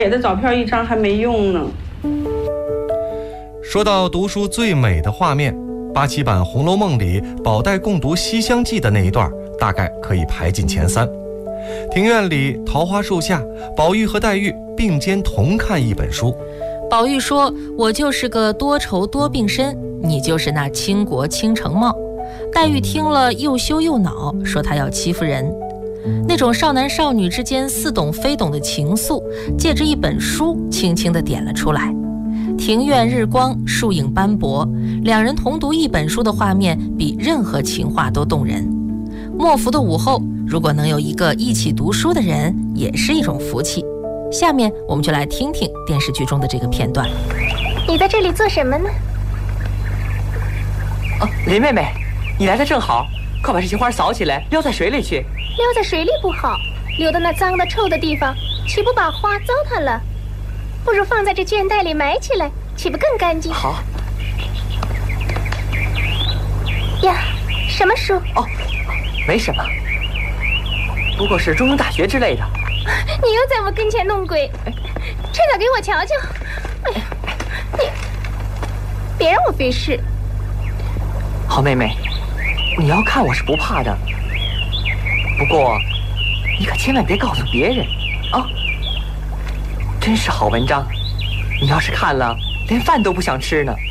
给的照片一张还没用呢。 说到读书最美的画面，87版《红楼梦》里宝黛共读《西厢记》的那一段，大概可以排进前3。庭院里桃花树下，宝玉和黛玉并肩同看一本书。 宝玉说：“我就是个多愁多病身，你就是那倾国倾城貌。”黛玉听了又羞又恼，说她要欺负人。那种少男少女之间似懂非懂的情愫，借着一本书轻轻地点了出来。庭院日光，树影斑驳，两人同读一本书的画面比任何情话都动人。末伏的午后，如果能有一个一起读书的人，也是一种福气。下面我们就来听听电视剧中的这个片段。 你在这里做什么呢？ 哦，林妹妹，你来的正好，快把这些花扫起来，撩在水里去。 撩在水里不好，留到那脏的臭的地方，岂不把花糟蹋了？不如放在这绢袋里埋起来，岂不更干净？ 好。 呀，什么书？ 哦，没什么，不过是中庸大学之类的。 你又在我跟前弄鬼，趁早给我瞧瞧！哎呀，你别让我费事。 好妹妹，你要看我是不怕的，不过你可千万别告诉别人啊！真是好文章，你要是看了，连饭都不想吃呢。